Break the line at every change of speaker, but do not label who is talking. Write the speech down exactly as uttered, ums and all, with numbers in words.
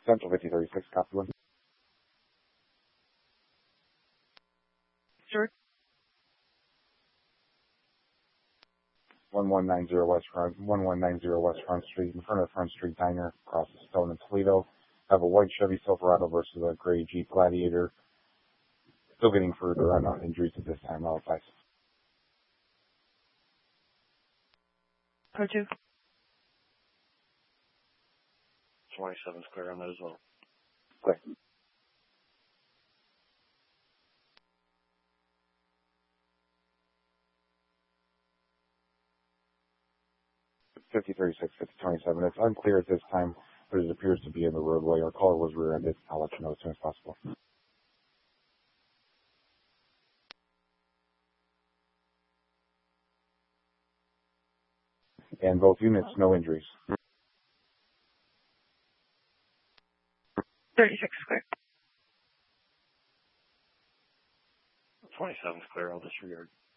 Central fifty thirty-six, copy one.
Sure.
one one nine zero West Front, one one nine zero West Front Street, in front of the Front Street Diner, across the Stone in Toledo. Have a white Chevy Silverado versus a gray Jeep Gladiator. Still getting further on uh, injuries at this time. I'll advise.
Code two.
twenty-seven's clear on that as well.
Clear. fifty thirty-six, fifty twenty-seven. It's unclear at this time, but it appears to be in the roadway. Our caller was rear-ended. I'll let you know as soon as possible. And both units, no injuries.
thirty-six clear.
twenty-seven's clear. I'll disregard.